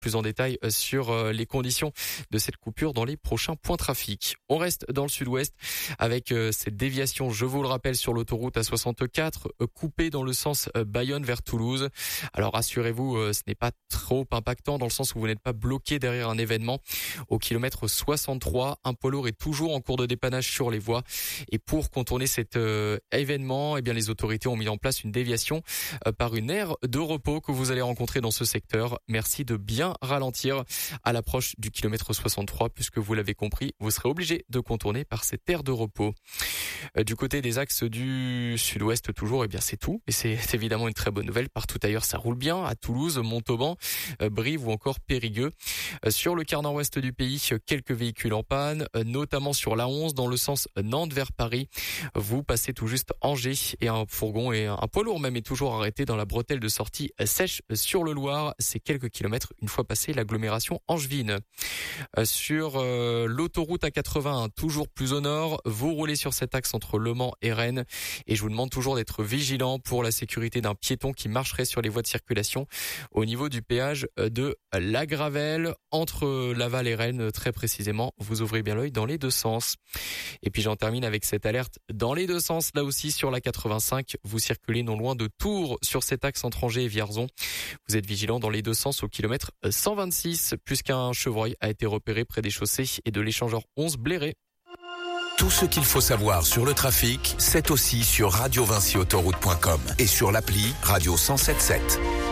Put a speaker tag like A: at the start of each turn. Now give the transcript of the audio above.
A: plus en détail sur les conditions de cette coupure dans les prochains points trafic. On reste dans le sud-ouest avec cette déviation, je vous le rappelle, sur l'autoroute A64, coupée dans le sens Bayonne vers Toulouse. Alors rassurez-vous, ce n'est pas trop impactant dans le sens où vous n'êtes pas bloqué derrière un événement. Au kilomètre 63, un poids lourd est toujours en cours de dépannage sur les voies. Et pour contourner cet événement, eh bien les autorités ont mis en place une déviation par une aire de repos que vous allez rencontrer dans ce secteur. Merci de bien ralentir à l'approche du kilomètre 63 puisque vous l'avez compris, vous serez obligé de contourner par cette aire de repos. Du côté des axes du sud-ouest toujours, eh bien c'est tout. Et c'est évidemment une très bonne nouvelle. Partout ailleurs, ça roule bien. À Toulouse, Montauban, Brive ou encore Périgueux. Sur le quart nord-ouest du pays, quelques véhicules en panne, notamment sur l'A11 dans le sens Nantes vers Paris. Vous passez tout juste Angers et un fourgon et un poids lourd même est toujours arrêté dans la bretelle de sortie Sèche sur le Loir. C'est quelques kilomètres une fois passé l'agglomération angevine. Sur l'autoroute A81, toujours plus au nord, vous roulez sur cet axe entre Le Mans et Rennes et je vous demande toujours d'être vigilant pour la sécurité d'un piéton qui marcherait sur les voies de circulation au niveau du péage de La Gravelle entre Laval et Rennes très précisément. Vous ouvrez bien l'œil dans les deux sens. Et puis j'en termine avec cette alerte dans les deux sens là aussi sur la 85. Vous circulez non loin de Tours sur cet axe entre Angers et Vierzon. Vous êtes vigilant dans les deux sens au kilomètre 126 puisqu'un chevreuil a été repéré près des chaussées et de l'échangeur 11 Bléré.
B: Tout ce qu'il faut savoir sur le trafic, c'est aussi sur radiovincyautoroute.com et sur l'appli Radio 107.7.